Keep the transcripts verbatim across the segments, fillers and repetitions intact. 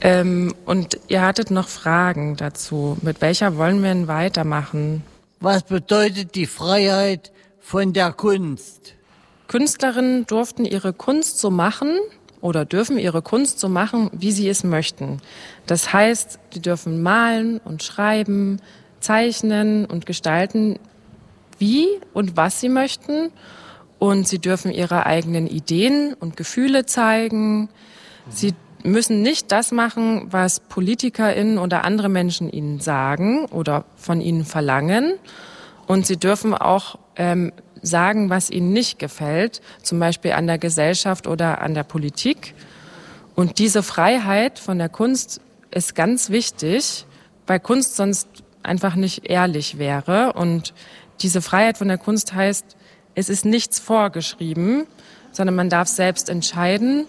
Ähm, und ihr hattet noch Fragen dazu. Mit welcher wollen wir denn weitermachen? Was bedeutet die Freiheit von der Kunst? Künstlerinnen durften ihre Kunst so machen oder dürfen ihre Kunst so machen, wie sie es möchten. Das heißt, die dürfen malen und schreiben, zeichnen und gestalten, wie und was sie möchten. Und sie dürfen ihre eigenen Ideen und Gefühle zeigen. Sie müssen nicht das machen, was PolitikerInnen oder andere Menschen ihnen sagen oder von ihnen verlangen. Und sie dürfen auch ähm, sagen, was ihnen nicht gefällt, zum Beispiel an der Gesellschaft oder an der Politik. Und diese Freiheit von der Kunst ist ganz wichtig, weil Kunst sonst einfach nicht ehrlich wäre. Und diese Freiheit von der Kunst heißt, es ist nichts vorgeschrieben, sondern man darf selbst entscheiden.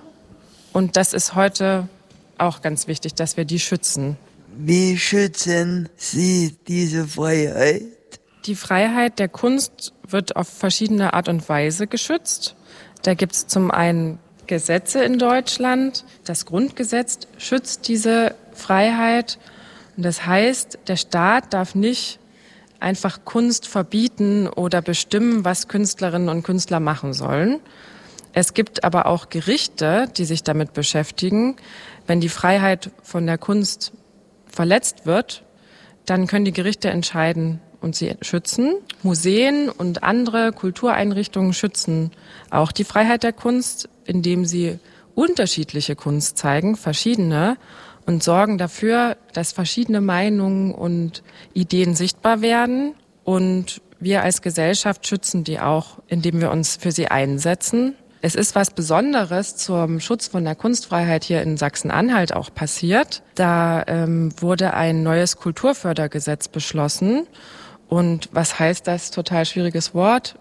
Und das ist heute auch ganz wichtig, dass wir die schützen. Wie schützen Sie diese Freiheit? Die Freiheit der Kunst wird auf verschiedene Art und Weise geschützt. Da gibt es zum einen Gesetze in Deutschland. Das Grundgesetz schützt diese Freiheit. Und das heißt, der Staat darf nicht einfach Kunst verbieten oder bestimmen, was Künstlerinnen und Künstler machen sollen. Es gibt aber auch Gerichte, die sich damit beschäftigen. Wenn die Freiheit von der Kunst verletzt wird, dann können die Gerichte entscheiden und sie schützen. Museen und andere Kultureinrichtungen schützen auch die Freiheit der Kunst, indem sie unterschiedliche Kunst zeigen, verschiedene, und sorgen dafür, dass verschiedene Meinungen und Ideen sichtbar werden. Und wir als Gesellschaft schützen die auch, indem wir uns für sie einsetzen. Es ist was Besonderes zum Schutz von der Kunstfreiheit hier in Sachsen-Anhalt auch passiert. Da ähm, wurde ein neues Kulturfördergesetz beschlossen. Und was heißt das? Total schwieriges Wort.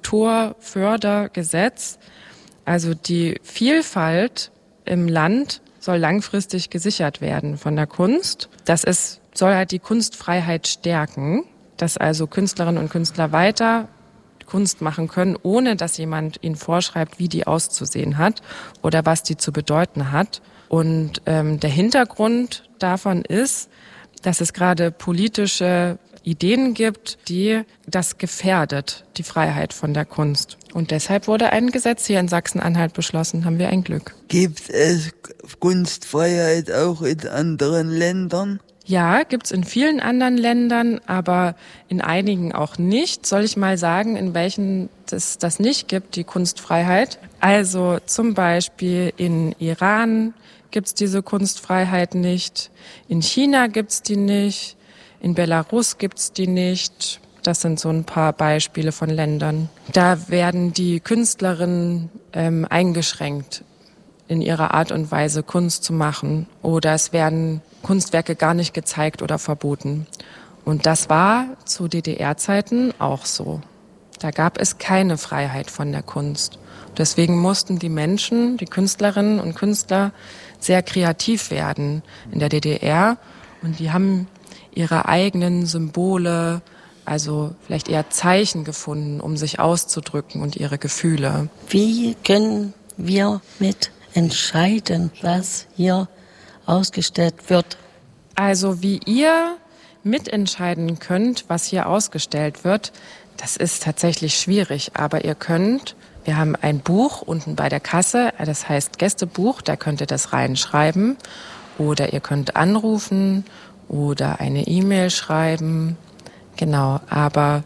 Kulturfördergesetz. Also die Vielfalt im Land soll langfristig gesichert werden von der Kunst. Das ist, soll halt die Kunstfreiheit stärken, dass also Künstlerinnen und Künstler weiter Kunst machen können, ohne dass jemand ihnen vorschreibt, wie die auszusehen hat oder was die zu bedeuten hat. Und ähm, der Hintergrund davon ist, dass es gerade politische Ideen gibt, die das gefährdet, die Freiheit von der Kunst. Und deshalb wurde ein Gesetz hier in Sachsen-Anhalt beschlossen, haben wir ein Glück. Gibt es Kunstfreiheit auch in anderen Ländern? Ja, gibt's in vielen anderen Ländern, aber in einigen auch nicht. Soll ich mal sagen, in welchen es das nicht gibt, die Kunstfreiheit? Also zum Beispiel in Iran gibt's diese Kunstfreiheit nicht, in China gibt's die nicht, in Belarus gibt's die nicht. Das sind so ein paar Beispiele von Ländern. Da werden die Künstlerinnen ähm, eingeschränkt in ihrer Art und Weise, Kunst zu machen. Oder es werden Kunstwerke gar nicht gezeigt oder verboten. Und das war zu D D R-Zeiten auch so. Da gab es keine Freiheit von der Kunst. Deswegen mussten die Menschen, die Künstlerinnen und Künstler, sehr kreativ werden in der D D R. Und die haben ihre eigenen Symbole, also vielleicht eher Zeichen gefunden, um sich auszudrücken und ihre Gefühle. Wie können wir mit entscheiden, was hier ausgestellt wird? Also wie ihr mitentscheiden könnt, was hier ausgestellt wird, das ist tatsächlich schwierig. Aber ihr könnt, wir haben ein Buch unten bei der Kasse, das heißt Gästebuch, da könnt ihr das reinschreiben. Oder ihr könnt anrufen oder eine E-Mail schreiben. Genau, aber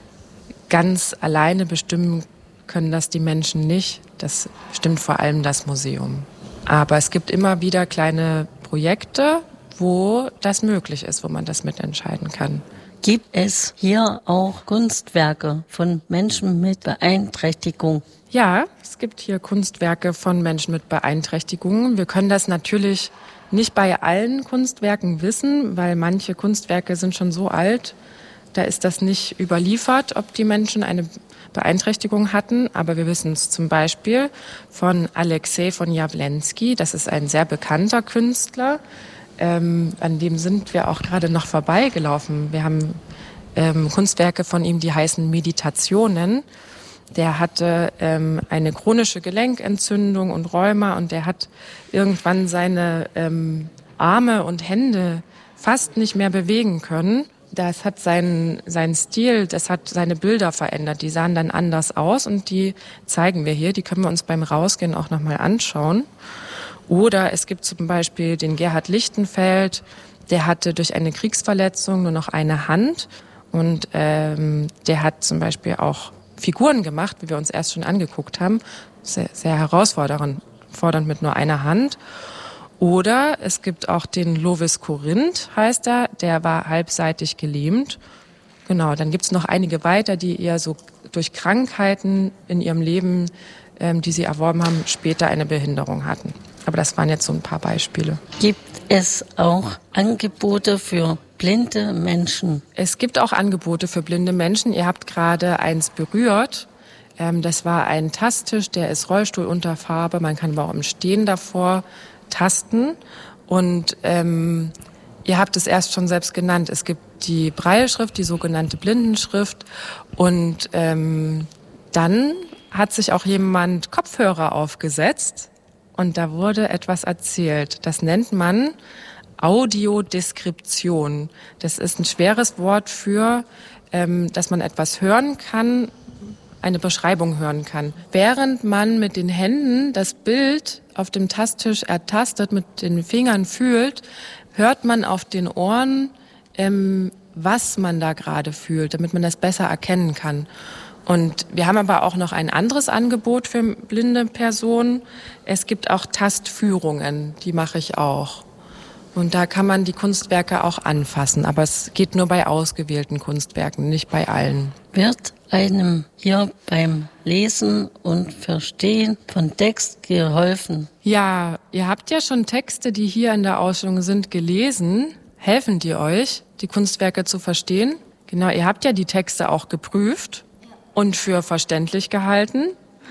ganz alleine bestimmen können das die Menschen nicht. Das bestimmt vor allem das Museum. Aber es gibt immer wieder kleine Projekte, wo das möglich ist, wo man das mitentscheiden kann. Gibt es hier auch Kunstwerke von Menschen mit Beeinträchtigung? Ja, es gibt hier Kunstwerke von Menschen mit Beeinträchtigungen. Wir können das natürlich nicht bei allen Kunstwerken wissen, weil manche Kunstwerke sind schon so alt, da ist das nicht überliefert, ob die Menschen eine Beeinträchtigung hatten. Aber wir wissen es zum Beispiel von Alexei von Jawlensky. Das ist ein sehr bekannter Künstler. Ähm, an dem sind wir auch gerade noch vorbeigelaufen. Wir haben ähm, Kunstwerke von ihm, die heißen Meditationen. Der hatte ähm, eine chronische Gelenkentzündung und Rheuma und der hat irgendwann seine ähm, Arme und Hände fast nicht mehr bewegen können. Das hat seinen, seinen Stil, das hat seine Bilder verändert. Die sahen dann anders aus und die zeigen wir hier. Die können wir uns beim Rausgehen auch nochmal anschauen. Oder es gibt zum Beispiel den Gerhard Lichtenfeld, der hatte durch eine Kriegsverletzung nur noch eine Hand. Und ähm, der hat zum Beispiel auch Figuren gemacht, wie wir uns erst schon angeguckt haben. Sehr, sehr herausfordernd fordernd mit nur einer Hand. Oder es gibt auch den Lovis Corinth, heißt er, der war halbseitig gelähmt. Genau, dann gibt es noch einige weiter, die eher so durch Krankheiten in ihrem Leben, ähm, die sie erworben haben, später eine Behinderung hatten. Aber das waren jetzt so ein paar Beispiele. Gibt es auch Angebote für blinde Menschen? Es gibt auch Angebote für blinde Menschen. Ihr habt gerade eins berührt. Ähm, das war ein Tasttisch, der ist Rollstuhlunterfarbe. Man kann aber auch im Stehen davor tasten. Und ähm, ihr habt es erst schon selbst genannt. Es gibt die Brailleschrift, die sogenannte Blindenschrift. Und ähm, dann hat sich auch jemand Kopfhörer aufgesetzt. Und da wurde etwas erzählt. Das nennt man Audiodeskription. Das ist ein schweres Wort für, ähm, dass man etwas hören kann, eine Beschreibung hören kann. Während man mit den Händen das Bild auf dem Tasttisch ertastet, mit den Fingern fühlt, hört man auf den Ohren, ähm, was man da gerade fühlt, damit man das besser erkennen kann. Und wir haben aber auch noch ein anderes Angebot für blinde Personen. Es gibt auch Tastführungen, die mache ich auch. Und da kann man die Kunstwerke auch anfassen, aber es geht nur bei ausgewählten Kunstwerken, nicht bei allen. Wird einem hier beim Lesen und Verstehen von Text geholfen? Ja, ihr habt ja schon Texte, die hier in der Ausstellung sind, gelesen. Helfen die euch, die Kunstwerke zu verstehen? Genau, ihr habt ja die Texte auch geprüft und für verständlich gehalten.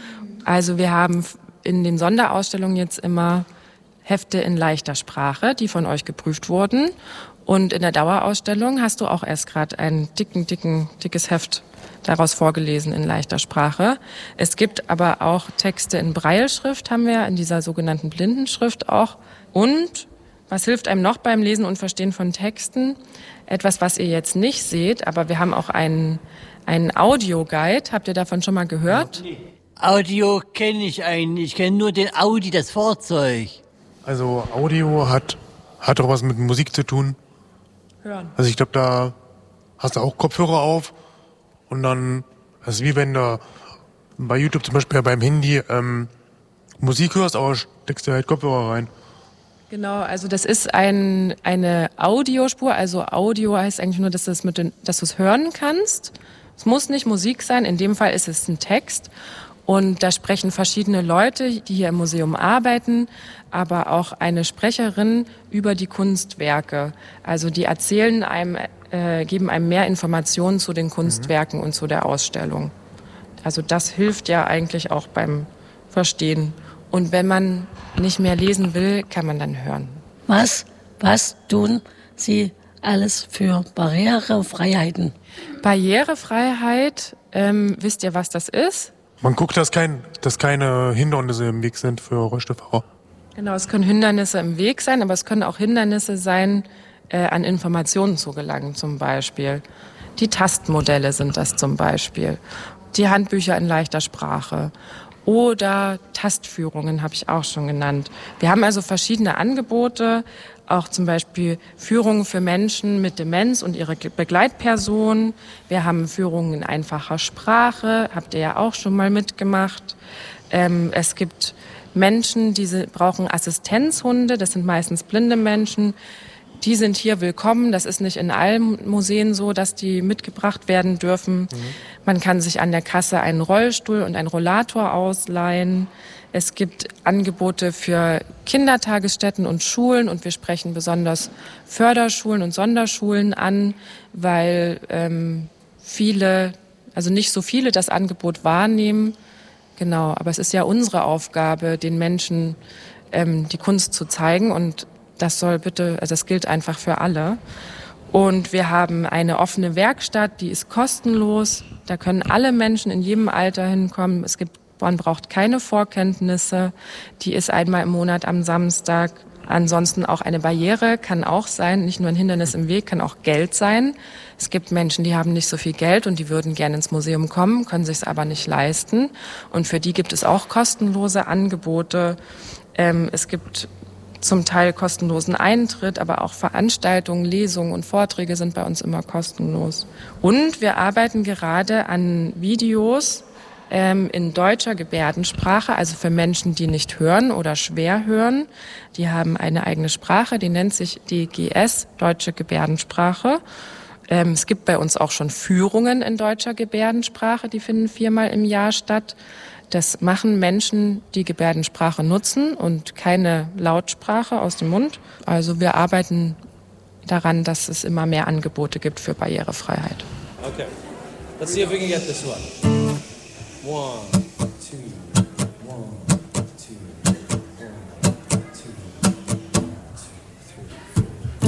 Also wir haben in den Sonderausstellungen jetzt immer Hefte in leichter Sprache, die von euch geprüft wurden. Und in der Dauerausstellung hast du auch erst gerade ein dicken, dicken, dickes Heft daraus vorgelesen in leichter Sprache. Es gibt aber auch Texte in Brailleschrift, haben wir in dieser sogenannten Blindenschrift auch. Und was hilft einem noch beim Lesen und Verstehen von Texten? Etwas, was ihr jetzt nicht seht, aber wir haben auch einen, einen Audioguide. Habt ihr davon schon mal gehört? Audio kenne ich eigentlich. Ich kenne nur den Audi, das Fahrzeug. Also Audio hat, hat auch was mit Musik zu tun. Hören. Also ich glaube, da hast du auch Kopfhörer auf und dann, das ist wie wenn du bei YouTube zum Beispiel beim Handy ähm, Musik hörst, aber steckst du halt Kopfhörer rein. Genau, also das ist ein, eine Audiospur. Also Audio heißt eigentlich nur, dass du es mit den, dass du es hören kannst. Es muss nicht Musik sein. In dem Fall ist es ein Text. Und da sprechen verschiedene Leute, die hier im Museum arbeiten, aber auch eine Sprecherin über die Kunstwerke. Also die erzählen einem, äh, geben einem mehr Informationen zu den Kunstwerken mhm. und zu der Ausstellung. Also das hilft ja eigentlich auch beim Verstehen. Und wenn man nicht mehr lesen will, kann man dann hören. Was, was tun Sie alles für Barrierefreiheiten? Barrierefreiheit, ähm, wisst ihr, was das ist? Man guckt, dass, kein, dass keine Hindernisse im Weg sind für Rollstuhlfahrer. Genau, es können Hindernisse im Weg sein, aber es können auch Hindernisse sein, äh, an Informationen zu gelangen zum Beispiel. Die Tastmodelle sind das zum Beispiel. Die Handbücher in leichter Sprache. Oder Tastführungen habe ich auch schon genannt. Wir haben also verschiedene Angebote, auch zum Beispiel Führungen für Menschen mit Demenz und ihre Begleitpersonen. Wir haben Führungen in einfacher Sprache, habt ihr ja auch schon mal mitgemacht. Ähm, es gibt Menschen, die brauchen Assistenzhunde, das sind meistens blinde Menschen. Die sind hier willkommen. Das ist nicht in allen Museen so, dass die mitgebracht werden dürfen. Mhm. Man kann sich an der Kasse einen Rollstuhl und einen Rollator ausleihen. Es gibt Angebote für Kindertagesstätten und Schulen und wir sprechen besonders Förderschulen und Sonderschulen an, weil ähm, viele, also nicht so viele das Angebot wahrnehmen. Genau, aber es ist ja unsere Aufgabe, den Menschen ähm, die Kunst zu zeigen und das soll bitte, also das gilt einfach für alle. Und wir haben eine offene Werkstatt, die ist kostenlos. Da können alle Menschen in jedem Alter hinkommen. Es gibt, man braucht keine Vorkenntnisse. Die ist einmal im Monat am Samstag. Ansonsten auch eine Barriere kann auch sein, nicht nur ein Hindernis im Weg, kann auch Geld sein. Es gibt Menschen, die haben nicht so viel Geld und die würden gerne ins Museum kommen, können sich es aber nicht leisten. Und für die gibt es auch kostenlose Angebote. Ähm, es gibt zum Teil kostenlosen Eintritt, aber auch Veranstaltungen, Lesungen und Vorträge sind bei uns immer kostenlos. Und wir arbeiten gerade an Videos ähm, in deutscher Gebärdensprache, also für Menschen, die nicht hören oder schwer hören. Die haben eine eigene Sprache, die nennt sich D G S, Deutsche Gebärdensprache. Ähm, es gibt bei uns auch schon Führungen in deutscher Gebärdensprache, die finden viermal im Jahr statt. Das machen Menschen, die Gebärdensprache nutzen und keine Lautsprache aus dem Mund. Also wir arbeiten daran, dass es immer mehr Angebote gibt für Barrierefreiheit. Okay. Let's see if we can get this one. One.